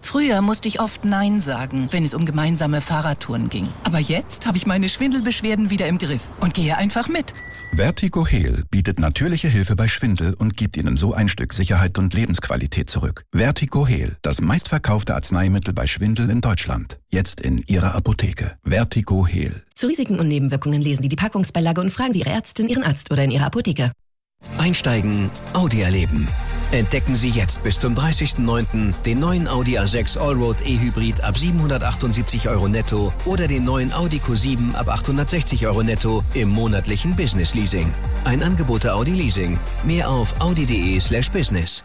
Früher musste ich oft Nein sagen, wenn es um gemeinsame Fahrradtouren ging. Aber jetzt habe ich meine Schwindelbeschwerden wieder im Griff und gehe einfach mit. Vertigo Heal bietet natürliche Hilfe bei Schwindel und gibt Ihnen so ein Stück Sicherheit und Lebensqualität zurück. Vertigo Heal, das meistverkaufte Arzneimittel bei Schwindel in Deutschland. Jetzt in Ihrer Apotheke. Vertigo Heal. Zu Risiken und Nebenwirkungen lesen Sie die Packungsbeilage und fragen Sie Ihre Ärztin, Ihren Arzt oder in Ihrer Apotheke. Einsteigen, Audi erleben. Entdecken Sie jetzt bis zum 30.09. den neuen Audi A6 Allroad E-Hybrid ab 778 € netto oder den neuen Audi Q7 ab 860 € netto im monatlichen Business Leasing. Ein Angebot der Audi Leasing. Mehr auf audi.de/business.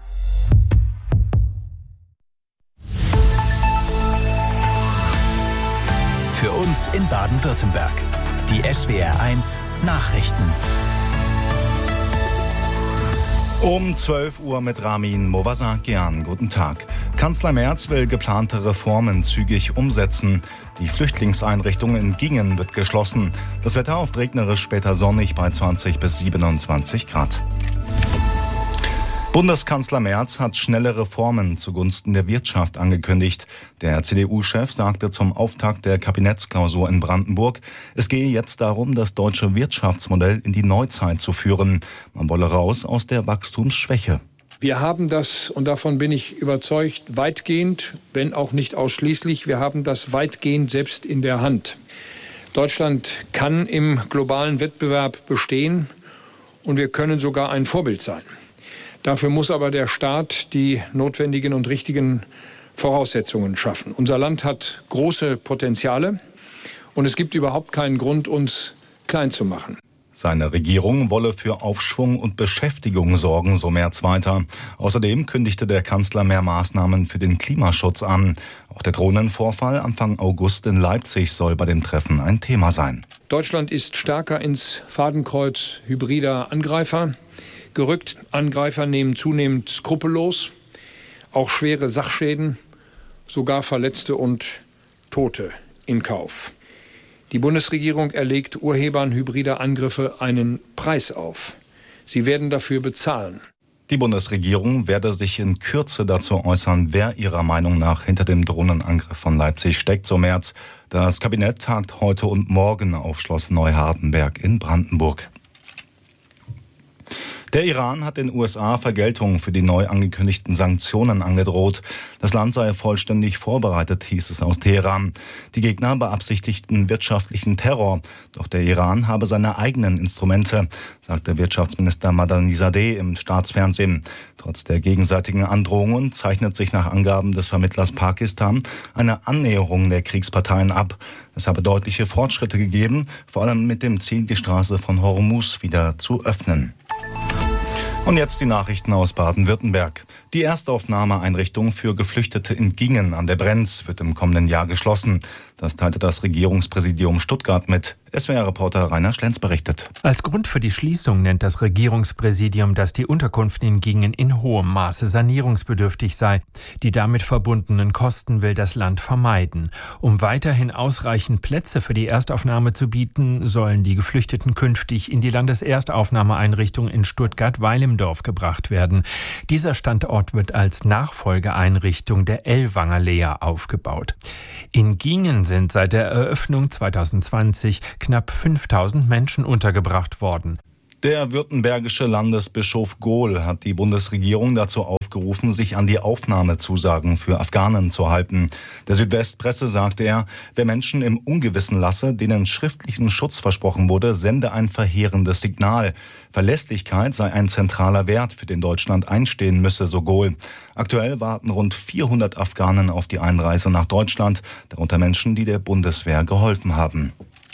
Für uns in Baden-Württemberg. Die SWR1 Nachrichten. Um 12 Uhr mit Ramin Movasakian. Guten Tag. Kanzler Merz will geplante Reformen zügig umsetzen. Die Flüchtlingseinrichtung in Gingen wird geschlossen. Das Wetter oft regnerisch, später sonnig bei 20 bis 27 Grad. Bundeskanzler Merz hat schnelle Reformen zugunsten der Wirtschaft angekündigt. Der CDU-Chef sagte zum Auftakt der Kabinettsklausur in Brandenburg, es gehe jetzt darum, das deutsche Wirtschaftsmodell in die Neuzeit zu führen. Man wolle raus aus der Wachstumsschwäche. Wir haben das, und davon bin ich überzeugt, weitgehend, wenn auch nicht ausschließlich, wir haben das weitgehend selbst in der Hand. Deutschland kann im globalen Wettbewerb bestehen und wir können sogar ein Vorbild sein. Dafür muss aber der Staat die notwendigen und richtigen Voraussetzungen schaffen. Unser Land hat große Potenziale und es gibt überhaupt keinen Grund, uns klein zu machen. Seine Regierung wolle für Aufschwung und Beschäftigung sorgen, so Merz weiter. Außerdem kündigte der Kanzler mehr Maßnahmen für den Klimaschutz an. Auch der Drohnenvorfall Anfang August in Leipzig soll bei dem Treffen ein Thema sein. Deutschland ist stärker ins Fadenkreuz hybrider Angreifer gerückt. Angreifer nehmen zunehmend skrupellos auch schwere Sachschäden, sogar Verletzte und Tote in Kauf. Die Bundesregierung erlegt Urhebern hybrider Angriffe einen Preis auf. Sie werden dafür bezahlen. Die Bundesregierung werde sich in Kürze dazu äußern, wer ihrer Meinung nach hinter dem Drohnenangriff von Leipzig steckt, so Merz. Das Kabinett tagt heute und morgen auf Schloss Neuhardenberg in Brandenburg. Der Iran hat den USA Vergeltung für die neu angekündigten Sanktionen angedroht. Das Land sei vollständig vorbereitet, hieß es aus Teheran. Die Gegner beabsichtigten wirtschaftlichen Terror. Doch der Iran habe seine eigenen Instrumente, sagte Wirtschaftsminister Madani-Zadeh im Staatsfernsehen. Trotz der gegenseitigen Androhungen zeichnet sich nach Angaben des Vermittlers Pakistan eine Annäherung der Kriegsparteien ab. Es habe deutliche Fortschritte gegeben, vor allem mit dem Ziel, die Straße von Hormuz wieder zu öffnen. Und jetzt die Nachrichten aus Baden-Württemberg. Die Erstaufnahmeeinrichtung für Geflüchtete in Gingen an der Brenz wird im kommenden Jahr geschlossen. Das teilte das Regierungspräsidium Stuttgart mit. SWR-Reporter Rainer Schlenz berichtet. Als Grund für die Schließung nennt das Regierungspräsidium, dass die Unterkunft in Gingen in hohem Maße sanierungsbedürftig sei. Die damit verbundenen Kosten will das Land vermeiden. Um weiterhin ausreichend Plätze für die Erstaufnahme zu bieten, sollen die Geflüchteten künftig in die Landeserstaufnahmeeinrichtung in Stuttgart-Weilimdorf gebracht werden. Dieser Standort wird als Nachfolgeeinrichtung der Ellwanger Lea aufgebaut. In Gingen sind seit der Eröffnung 2020 knapp 5.000 Menschen untergebracht worden. Der württembergische Landesbischof Gohl hat die Bundesregierung dazu aufgerufen, sich an die Aufnahmezusagen für Afghanen zu halten. Der Südwestpresse sagte er, wer Menschen im Ungewissen lasse, denen schriftlichen Schutz versprochen wurde, sende ein verheerendes Signal. Verlässlichkeit sei ein zentraler Wert, für den Deutschland einstehen müsse, so Gohl. Aktuell warten rund 400 Afghanen auf die Einreise nach Deutschland, darunter Menschen, die der Bundeswehr geholfen haben.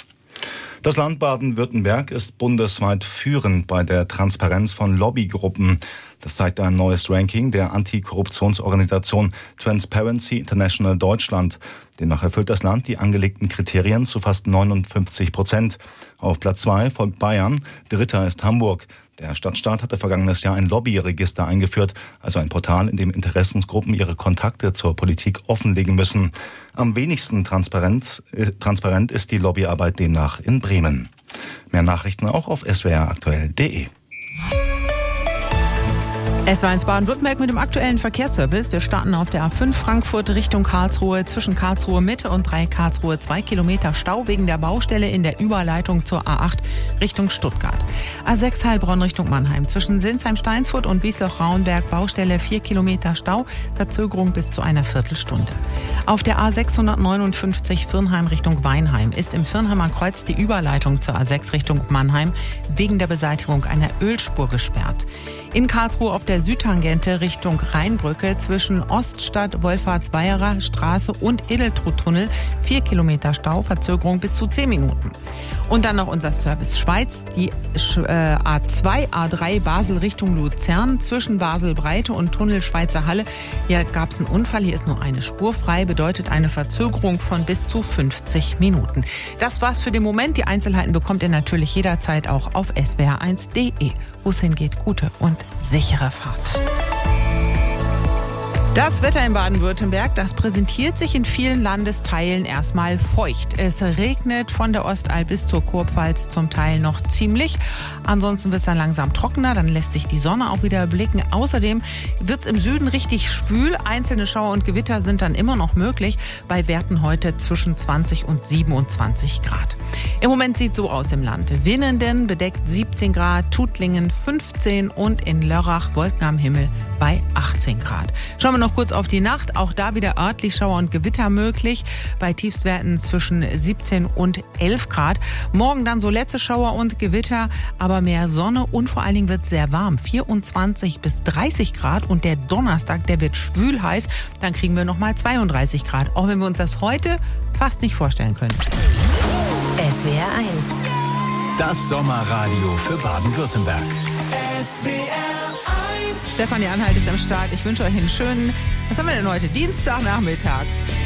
Das Land Baden-Württemberg ist bundesweit führend bei der Transparenz von Lobbygruppen. Das zeigt ein neues Ranking der Antikorruptionsorganisation Transparency International Deutschland. Demnach erfüllt das Land die angelegten Kriterien zu fast 59%. Auf Platz 2 folgt Bayern, dritter ist Hamburg. Der Stadtstaat hatte vergangenes Jahr ein Lobbyregister eingeführt, also ein Portal, in dem Interessensgruppen ihre Kontakte zur Politik offenlegen müssen. Am wenigsten transparent ist die Lobbyarbeit demnach in Bremen. Mehr Nachrichten auch auf swraktuell.de. Es war in Baden-Württemberg mit dem aktuellen Verkehrsservice. Wir starten auf der A5 Frankfurt Richtung Karlsruhe. Zwischen Karlsruhe Mitte und 3 Karlsruhe 2 Kilometer Stau wegen der Baustelle in der Überleitung zur A8 Richtung Stuttgart. A6 Heilbronn Richtung Mannheim. Zwischen Sinsheim-Steinsfurt und Wiesloch-Rauenberg Baustelle 4 Kilometer Stau. Verzögerung bis zu einer Viertelstunde. Auf der A659 Virnheim Richtung Weinheim ist im Virnheimer Kreuz die Überleitung zur A6 Richtung Mannheim wegen der Beseitigung einer Ölspur gesperrt. In Karlsruhe auf der Südtangente Richtung Rheinbrücke zwischen Oststadt, Wolfhartsweierer Straße und Edeltruttunnel 4 Kilometer Stau, Verzögerung bis zu 10 Minuten. Und dann noch unser Service Schweiz, die A2, A3 Basel Richtung Luzern zwischen Basel-Breite und Tunnel Schweizer Halle. Hier gab es einen Unfall, hier ist nur eine Spur frei, bedeutet eine Verzögerung von bis zu 50 Minuten. Das war's für den Moment. Die Einzelheiten bekommt ihr natürlich jederzeit auch auf swr1.de. Wo es hingeht, gute und sichere Fahrt. Das Wetter in Baden-Württemberg, das präsentiert sich in vielen Landesteilen erstmal feucht. Es regnet von der Ostalb bis zur Kurpfalz zum Teil noch ziemlich. Ansonsten wird es dann langsam trockener, dann lässt sich die Sonne auch wieder blicken. Außerdem wird es im Süden richtig schwül. Einzelne Schauer und Gewitter sind dann immer noch möglich, bei Werten heute zwischen 20 und 27 Grad. Im Moment sieht es so aus im Land. Winnenden bedeckt 17 Grad, Tuttlingen 15 und in Lörrach Wolken am Himmel bei 18 Grad. Schauen wir noch kurz auf die Nacht. Auch da wieder örtlich Schauer und Gewitter möglich. Bei Tiefstwerten zwischen 17 und 11 Grad. Morgen dann so letzte Schauer und Gewitter, aber mehr Sonne und vor allen Dingen wird es sehr warm. 24 bis 30 Grad und der Donnerstag, der wird schwül heiß. Dann kriegen wir nochmal 32 Grad. Auch wenn wir uns das heute fast nicht vorstellen können. SWR 1. Das Sommerradio für Baden-Württemberg. SWR 1. Stefanie Anhalt ist am Start. Ich wünsche euch einen schönen, was haben wir denn heute? Dienstagnachmittag.